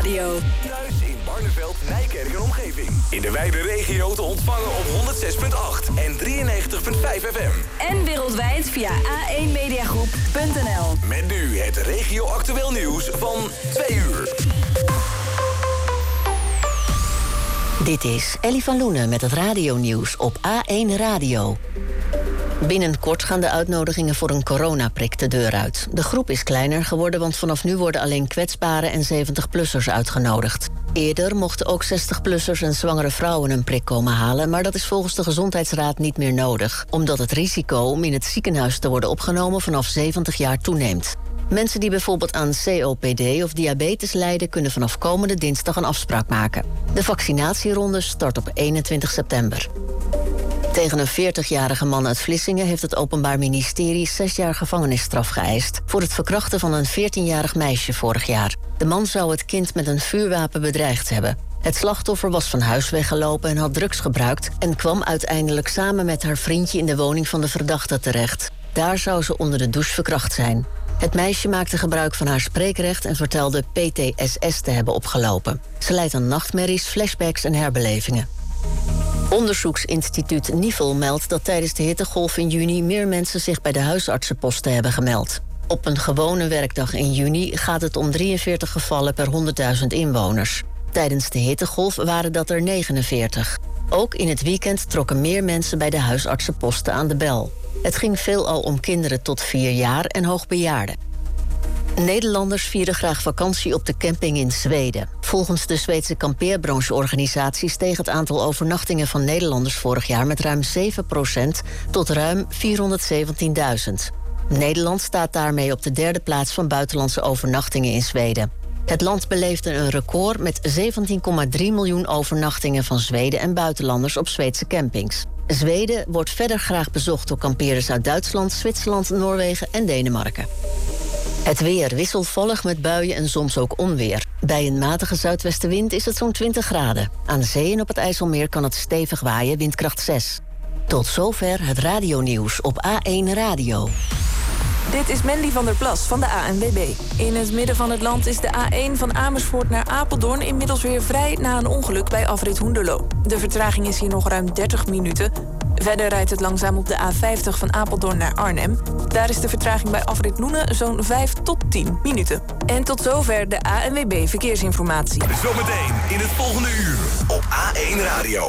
Radio. Thuis in Barneveld, Nijkerk en omgeving. In de wijde regio te ontvangen op 106.8 en 93.5 FM. En wereldwijd via a1mediagroep.nl. Met nu het regio-actueel nieuws van 2 uur. Dit is Ellie van Loenen met het radionieuws op A1 Radio. Binnenkort gaan de uitnodigingen voor een coronaprik de deur uit. De groep is kleiner geworden, want vanaf nu worden alleen kwetsbare en 70-plussers uitgenodigd. Eerder mochten ook 60-plussers en zwangere vrouwen een prik komen halen, maar dat is volgens de Gezondheidsraad niet meer nodig, omdat het risico om in het ziekenhuis te worden opgenomen vanaf 70 jaar toeneemt. Mensen die bijvoorbeeld aan COPD of diabetes lijden, kunnen vanaf komende dinsdag een afspraak maken. De vaccinatieronde start op 21 september. Tegen een 40-jarige man uit Vlissingen heeft het Openbaar Ministerie 6 jaar gevangenisstraf geëist voor het verkrachten van een 14-jarig meisje vorig jaar. De man zou het kind met een vuurwapen bedreigd hebben. Het slachtoffer was van huis weggelopen en had drugs gebruikt en kwam uiteindelijk samen met haar vriendje in de woning van de verdachte terecht. Daar zou ze onder de douche verkracht zijn. Het meisje maakte gebruik van haar spreekrecht en vertelde PTSS te hebben opgelopen. Ze lijdt aan nachtmerries, flashbacks en herbelevingen. Onderzoeksinstituut Nivel meldt dat tijdens de hittegolf in juni meer mensen zich bij de huisartsenposten hebben gemeld. Op een gewone werkdag in juni gaat het om 43 gevallen per 100.000 inwoners. Tijdens de hittegolf waren dat er 49. Ook in het weekend trokken meer mensen bij de huisartsenposten aan de bel. Het ging veelal om kinderen tot 4 jaar en hoogbejaarden. Nederlanders vieren graag vakantie op de camping in Zweden. Volgens de Zweedse kampeerbrancheorganisatie steeg het aantal overnachtingen van Nederlanders vorig jaar met ruim 7% tot ruim 417.000. Nederland staat daarmee op de 3e plaats van buitenlandse overnachtingen in Zweden. Het land beleefde een record met 17,3 miljoen overnachtingen van Zweden en buitenlanders op Zweedse campings. Zweden wordt verder graag bezocht door kampeerders uit Duitsland, Zwitserland, Noorwegen en Denemarken. Het weer wisselvallig met buien en soms ook onweer. Bij een matige zuidwestenwind is het zo'n 20 graden. Aan de zee en op het IJsselmeer kan het stevig waaien, windkracht 6. Tot zover het radionieuws op A1 Radio. Dit is Mandy van der Plas van de ANWB. In het midden van het land is de A1 van Amersfoort naar Apeldoorn inmiddels weer vrij na een ongeluk bij afrit Hoenderloo. De vertraging is hier nog ruim 30 minuten. Verder rijdt het langzaam op de A50 van Apeldoorn naar Arnhem. Daar is de vertraging bij afrit Loenen zo'n 5 tot 10 minuten. En tot zover de ANWB Verkeersinformatie. Zometeen in het volgende uur op A1 Radio.